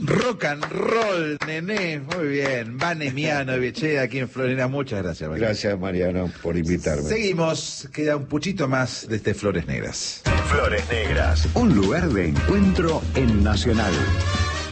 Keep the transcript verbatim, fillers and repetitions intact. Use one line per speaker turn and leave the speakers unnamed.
Rock and roll, nené. Muy bien. Vane Miano, Viechea, aquí en Florena. Muchas gracias, Mariano.
Gracias, Mariano, por invitarme.
Seguimos. Queda un puchito más de este Flores Negras.
Flores Negras, un lugar de encuentro en Nacional.